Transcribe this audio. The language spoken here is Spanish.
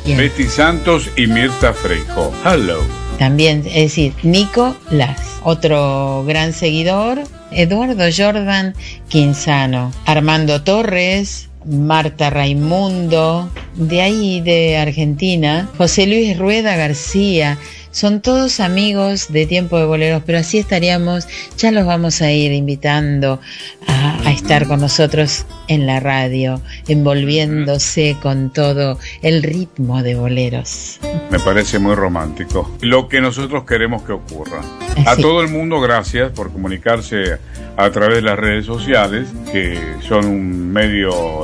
Bien. Betty Santos y Mirta Freijo. Hello. También, es decir, Nicolás, otro gran seguidor, Eduardo Jordan Quinzano, Armando Torres, Marta Raimundo, de ahí de Argentina, José Luis Rueda García. Son todos amigos de Tiempo de Boleros, pero así estaríamos, ya los vamos a ir invitando a estar con nosotros en la radio, envolviéndose con todo el ritmo de boleros. Me parece muy romántico. Lo que nosotros queremos que ocurra. A Sí. todo el mundo, gracias por comunicarse a través de las redes sociales, que son un medio